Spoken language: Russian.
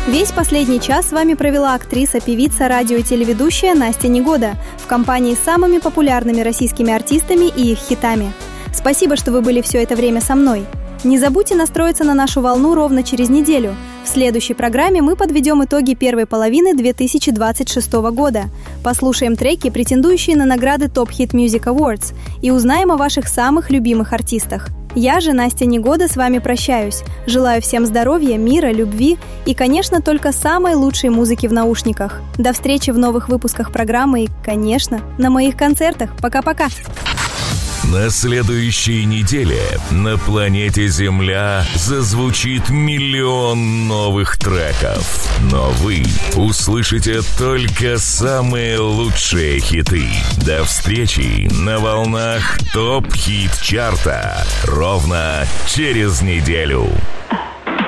Весь последний час с вами провела актриса, певица, радио и телеведущая Настя Негода в компании с самыми популярными российскими артистами и их хитами. Спасибо, что вы были все это время со мной. Не забудьте настроиться на нашу волну ровно через неделю. В следующей программе мы подведем итоги первой половины 2026 года, послушаем треки, претендующие на награды Top Hit Music Awards, и узнаем о ваших самых любимых артистах. Я же, Настя Негода, с вами прощаюсь. Желаю всем здоровья, мира, любви и, конечно, только самой лучшей музыки в наушниках. До встречи в новых выпусках программы и, конечно, на моих концертах. Пока-пока! На следующей неделе на планете Земля зазвучит миллион новых треков. Но вы услышите только самые лучшие хиты. До встречи на волнах ТОП-хит-чарта ровно через неделю.